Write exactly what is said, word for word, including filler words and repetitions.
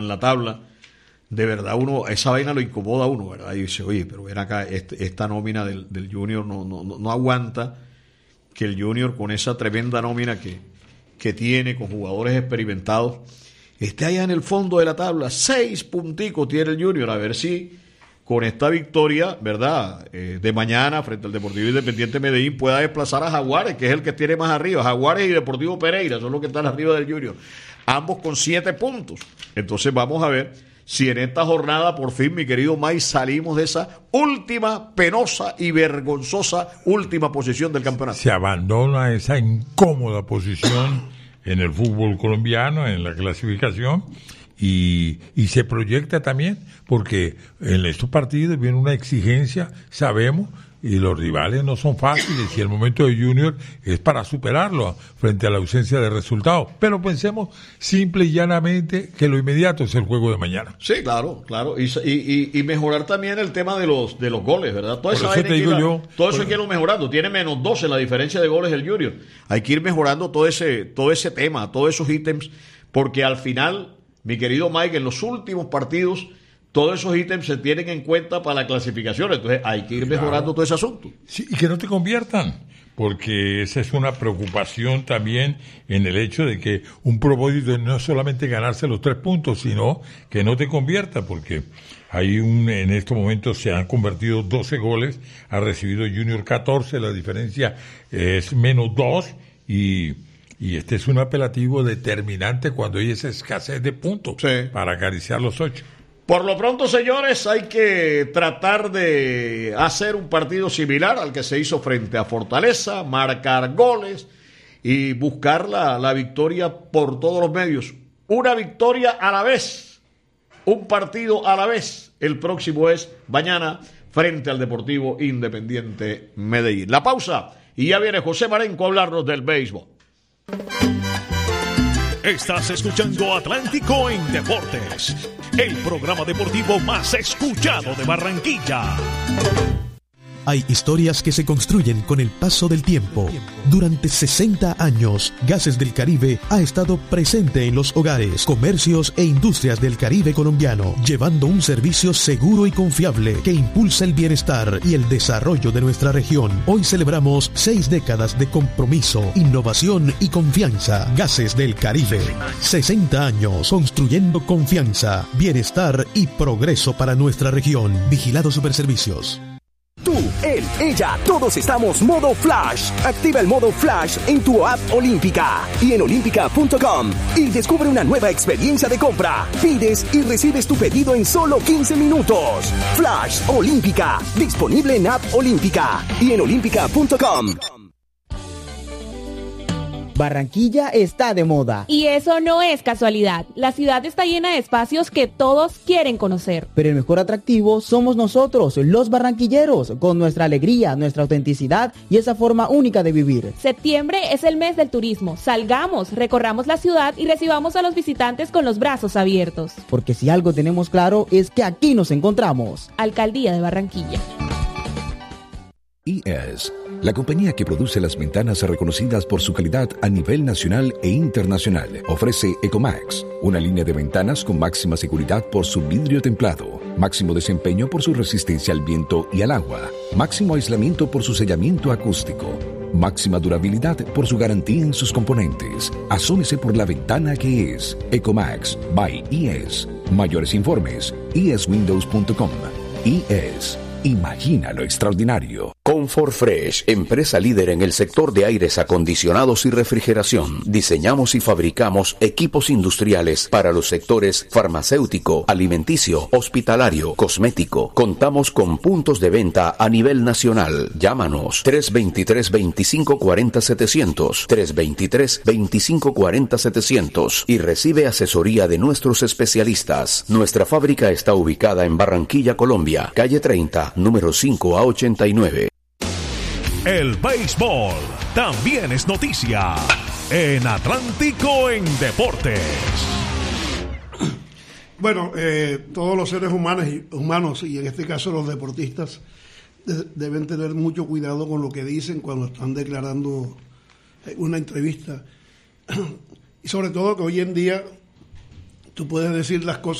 en la tabla, de verdad uno, esa vaina lo incomoda a uno, ¿verdad? Y dice, oye, pero ven acá, este, esta nómina del, del Junior no, no, no, no aguanta que el Junior, con esa tremenda nómina que, que tiene, con jugadores experimentados, esté allá en el fondo de la tabla. Seis punticos tiene el Junior, a ver si con esta victoria, ¿verdad?, eh, de mañana frente al Deportivo Independiente Medellín pueda desplazar a Jaguares, que es el que tiene más arriba. Jaguares y Deportivo Pereira son los que están arriba del Junior, ambos con siete puntos. Entonces vamos a ver si en esta jornada por fin, mi querido May, salimos de esa última penosa y vergonzosa última posición del campeonato. Se abandona esa incómoda posición en el fútbol colombiano, en la clasificación. Y, y se proyecta también, porque en estos partidos viene una exigencia, sabemos, y los rivales no son fáciles, y el momento de Junior es para superarlo frente a la ausencia de resultados. Pero pensemos simple y llanamente que lo inmediato es el juego de mañana. Sí, claro, claro, y, y, y mejorar también el tema de los de los goles, ¿verdad? Toda esa por eso te digo irla, yo, todo eso por... hay que irlo mejorando. Tiene menos doce la diferencia de goles el Junior. Hay que ir mejorando todo ese, todo ese tema, todos esos ítems, porque al final, mi querido Mike, en los últimos partidos todos esos ítems se tienen en cuenta para la clasificación, entonces hay que ir mejorando claro. todo ese asunto. Sí, y que no te conviertan, porque esa es una preocupación también en el hecho de que un propósito no es solamente ganarse los tres puntos, sino que no te convierta, porque hay un, en estos momentos se han convertido doce goles, ha recibido Junior catorce, la diferencia es menos dos, y... Y este es un apelativo determinante cuando hay esa escasez de puntos sí. para acariciar los ocho. Por lo pronto, señores, hay que tratar de hacer un partido similar al que se hizo frente a Fortaleza, marcar goles y buscar la, la victoria por todos los medios. Una victoria a la vez, un partido a la vez. El próximo es mañana frente al Deportivo Independiente Medellín. La pausa y ya viene José Marenco a hablarnos del béisbol. Estás escuchando Atlántico en Deportes, el programa deportivo más escuchado de Barranquilla. Hay historias que se construyen con el paso del tiempo. Durante sesenta años, Gases del Caribe ha estado presente en los hogares, comercios e industrias del Caribe colombiano, llevando un servicio seguro y confiable que impulsa el bienestar y el desarrollo de nuestra región. Hoy celebramos seis décadas de compromiso, innovación y confianza. Gases del Caribe. sesenta años construyendo confianza, bienestar y progreso para nuestra región. Vigilado Superservicios. Tú, él, ella, todos estamos modo Flash. Activa el modo Flash en tu app Olímpica y en olímpica punto com y descubre una nueva experiencia de compra. Pides y recibes tu pedido en solo quince minutos. Flash Olímpica, disponible en app Olímpica y en olímpica punto com. Barranquilla está de moda. Y eso no es casualidad. La ciudad está llena de espacios que todos quieren conocer. Pero el mejor atractivo somos nosotros, los barranquilleros, con nuestra alegría, nuestra autenticidad y esa forma única de vivir. Septiembre es el mes del turismo. Salgamos, recorramos la ciudad y recibamos a los visitantes con los brazos abiertos. Porque si algo tenemos claro es que aquí nos encontramos. Alcaldía de Barranquilla. I E S, la compañía que produce las ventanas reconocidas por su calidad a nivel nacional e internacional, ofrece Ecomax, una línea de ventanas con máxima seguridad por su vidrio templado, máximo desempeño por su resistencia al viento y al agua, máximo aislamiento por su sellamiento acústico, máxima durabilidad por su garantía en sus componentes. Asómese por la ventana que es Ecomax by I E S. Mayores informes, i e s windows punto com. I E S. Imagina lo extraordinario. Comfort Fresh, empresa líder en el sector de aires acondicionados y refrigeración. Diseñamos y fabricamos equipos industriales para los sectores farmacéutico, alimenticio, hospitalario, cosmético. Contamos con puntos de venta a nivel nacional. Llámanos tres dos tres, veinticinco cuarenta, setecientos, tres dos tres, veinticinco cuarenta, setecientos y recibe asesoría de nuestros especialistas. Nuestra fábrica está ubicada en Barranquilla, Colombia, calle treinta, número cinco a ochenta y nueve. El béisbol también es noticia en Atlántico en Deportes. Bueno, eh, todos los seres humanos y, humanos, y en este caso los deportistas, de, deben tener mucho cuidado con lo que dicen cuando están declarando una entrevista. Y sobre todo que hoy en día, Tú puedes decir las cosas